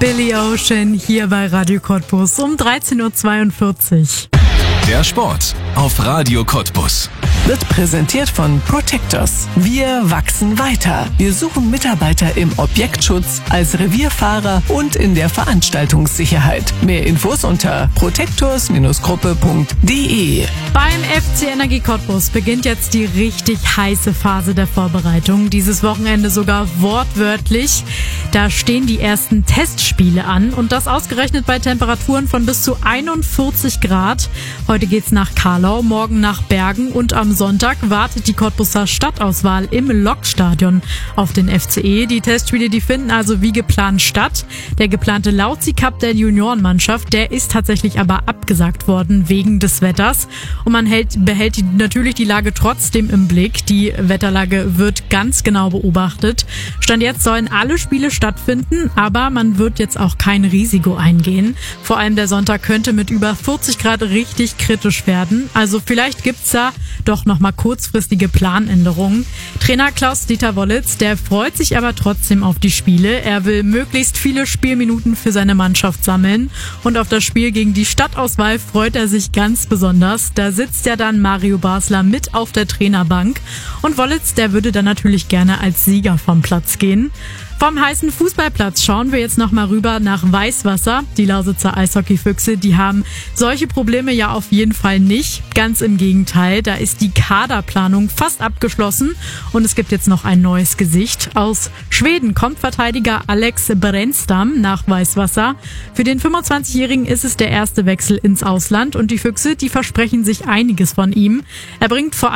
Billy Ocean hier bei Radio Cottbus um 13.42 Uhr. Der Sport auf Radio Cottbus. Wird präsentiert von Protectors. Wir wachsen weiter. Wir suchen Mitarbeiter im Objektschutz, als Revierfahrer und in der Veranstaltungssicherheit. Mehr Infos unter protectors-gruppe.de. Beim FC Energie Cottbus beginnt jetzt die richtig heiße Phase der Vorbereitung. Dieses Wochenende sogar wortwörtlich. Da stehen die ersten Testspiele an und das ausgerechnet bei Temperaturen von bis zu 41 Grad. Heute geht's nach Karlau, morgen nach Bergen und am Sonntag wartet die Cottbuser Stadtauswahl im Lokstadion auf den FCE. Die Testspiele, die finden also wie geplant statt. Der geplante Lauzi Cup der Juniorenmannschaft, der ist tatsächlich aber abgesagt worden wegen des Wetters. Und man behält natürlich die Lage trotzdem im Blick. Die Wetterlage wird ganz genau beobachtet. Stand jetzt sollen alle Spiele stattfinden, aber man wird jetzt auch kein Risiko eingehen. Vor allem der Sonntag könnte mit über 40 Grad richtig kritisch werden. Also vielleicht gibt's da doch nochmal kurzfristige Planänderungen. Trainer Klaus-Dieter Wollitz, der freut sich aber trotzdem auf die Spiele. Er will möglichst viele Spielminuten für seine Mannschaft sammeln. Und auf das Spiel gegen die Stadtauswahl freut er sich ganz besonders. Da sitzt ja dann Mario Basler mit auf der Trainerbank. Und Wollitz, der würde dann natürlich gerne als Sieger vom Platz gehen. Vom heißen Fußballplatz schauen wir jetzt nochmal rüber nach Weißwasser. Die Lausitzer Eishockeyfüchse, die haben solche Probleme ja auf jeden Fall nicht. Ganz im Gegenteil, da ist die Kaderplanung fast abgeschlossen und es gibt jetzt noch ein neues Gesicht. Aus Schweden kommt Verteidiger Alex Brännström nach Weißwasser. Für den 25-Jährigen ist es der erste Wechsel ins Ausland und die Füchse, die versprechen sich einiges von ihm. Er bringt vor